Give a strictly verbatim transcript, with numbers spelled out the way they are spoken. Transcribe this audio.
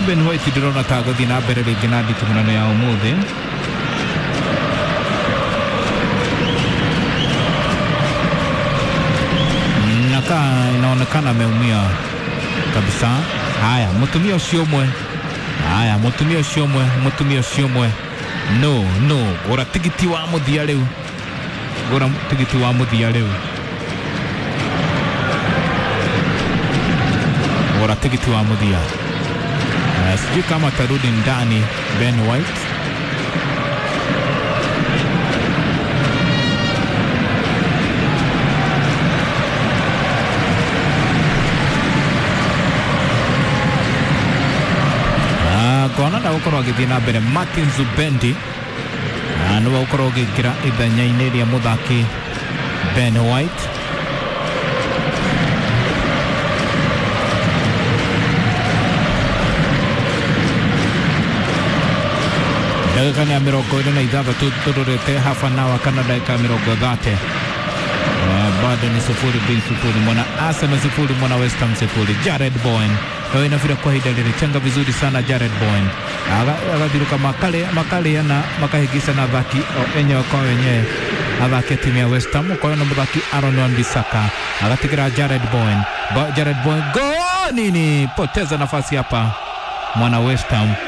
Ben White ndirona ta guthi na mbere ringi na nditumano ya umuthi naka inaonekana ameumia kabisa. Haya, mutumia ucio umwe, haya mutumia ucio umwe, mutumia ucio umwe, no no gora tigiti wa muthia riu, gora tigiti wa muthia riu, gora tigiti wa muthia. Uh, sijui kama tarudi ndani Ben White. Uh, Gona na ukoro agithina mbere Martin Zubendi. Uh, Nwa ukoro agigira ithenya-ini ria muthaki Ben White. Dakika ni ya mirongo ine na ithathatu tururite hafa nawa kana dakika ya mirongo thate. Uh, bado ni sifuri bin sifuri, mwana Arsenal sifuri, mwana West Ham sifuri. Jared Bowen Kwa inafira kwa hida lilichenga vizuri sana Jared Bowen. Agathiruka makale makale na makahigisa na dhaki enye kwa wenye athaki timu ya West Ham. Kwa hiyo na mthaki Aaron Wan-Bissaka agatikira Jared Bowen. Ba Jared Bowen go nini poteza nafasi hapa mwana West Ham.